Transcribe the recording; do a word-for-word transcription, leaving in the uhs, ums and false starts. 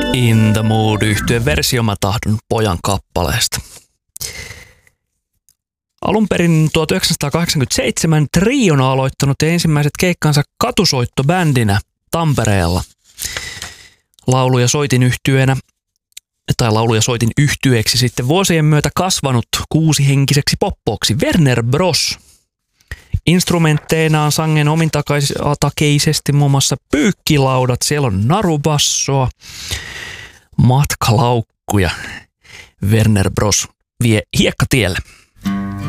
In the Mood -yhtyeen versio Mä tahdon pojan kappaleesta. Alun perin tuhatyhdeksänsataakahdeksankymmentäseitsemän Triona aloittanut ensimmäiset keikkansa katusoittobändinä Tampereella. Laulu- ja soitin yhtyenä, tai laulu- ja soitin yhtyeeksi sitten vuosien myötä kasvanut kuusihenkiseksi poppoksi Werner Bros. Instrumentteinaan sangen omintatakeisesti muun muassa pyykkilaudat, siellä on narubassoa, matkalaukkuja. Werner Bros vie hiekkatielle.